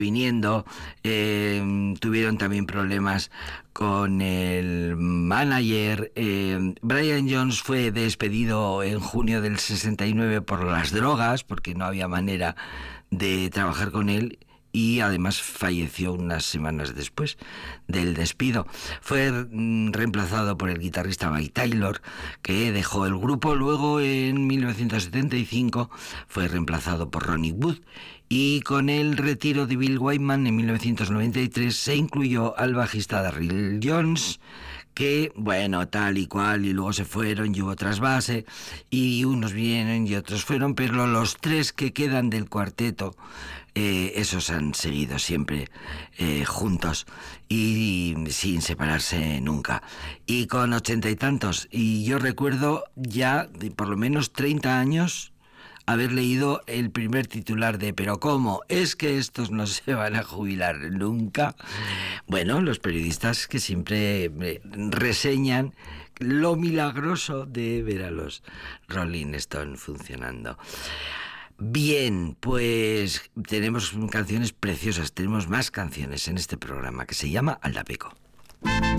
viniendo, tuvieron también problemas con el manager. Brian Jones fue despedido en junio del 69 por las drogas, porque no había manera de trabajar con él, y además falleció unas semanas después del despido. Fue reemplazado por el guitarrista Mike Taylor, que dejó el grupo. Luego, en 1975, fue reemplazado por Ronnie Wood, y con el retiro de Bill Wyman en 1993 se incluyó al bajista Darryl Jones, que, bueno, tal y cual, y luego se fueron y hubo trasvase, y unos vienen y otros fueron, pero los tres que quedan del cuarteto, esos han seguido siempre juntos y sin separarse nunca. Y con 80 y tantos, y yo recuerdo ya de por lo menos 30 años haber leído el primer titular de «¿Pero cómo? ¿Es que estos no se van a jubilar nunca?». Bueno, los periodistas que siempre reseñan lo milagroso de ver a los Rolling Stones funcionando. Bien, pues tenemos canciones preciosas, tenemos más canciones en este programa que se llama Aldapeco.